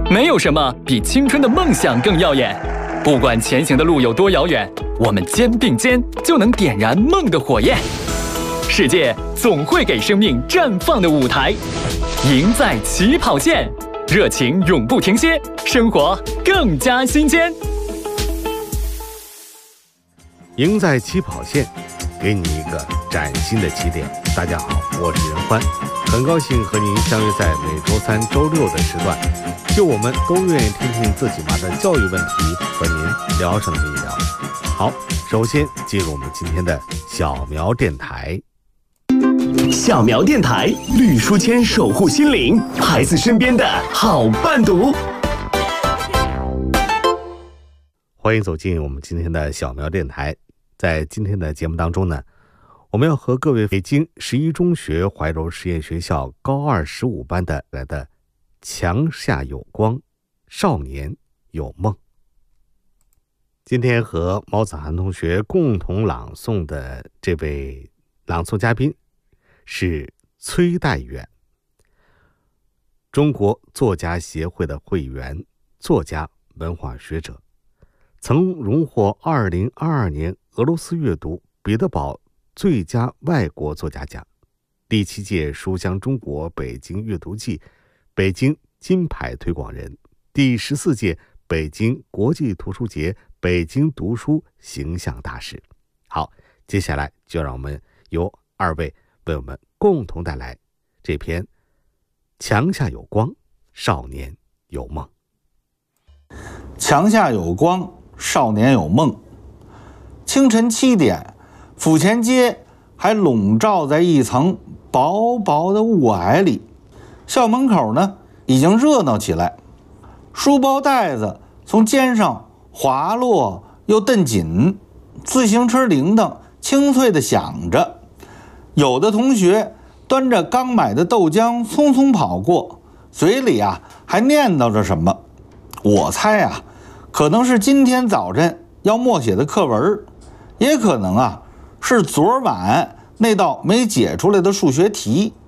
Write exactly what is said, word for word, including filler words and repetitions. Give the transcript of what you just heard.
没有什么比青春的梦想更耀眼。不管前行的路有多遥远，我们肩并肩就能点燃梦的火焰。世界总会给生命绽放的舞台，赢在起跑线，热情永不停歇，生活更加新鲜。 赢在起跑线，给你一个崭新的起点。大家好，我是任欢，很高兴和您相约在每周三、周六的时段，就我们都愿意听听自己娃的教育问题，和您聊上这一聊。好，首先进入我们今天的小苗电台。 小苗电台，绿书签守护心灵，孩子身边的好伴读。 欢迎走进我们今天的小苗电台。在今天的节目当中呢，我们要和各位北京十一中学怀柔实验学校高二十五班的来的墙下有光，少年有梦。今天和毛子涵同学共同朗诵的这位朗诵嘉宾是崔代远，中国作家协会的会员，作家、文化学者，曾荣获二零二二年俄罗斯阅读彼得堡最佳外国作家奖，第七届书香中国北京阅读季北京金牌推广人，第十四届北京国际图书节北京读书形象大使。好，接下来就让我们由二位为我们共同带来这篇《墙下有光，少年有梦》。 墙下有光，少年有梦。清晨七点，府前街还笼罩在一层薄薄的雾霭里，校门口呢已经热闹起来，书包带子从肩上滑落又蹬紧，自行车铃铛清脆地响着，有的同学端着刚买的豆浆匆匆跑过，嘴里啊还念叨着什么。我猜啊，可能是今天早晨要默写的课文，也可能啊是昨晚那道没解出来的数学题。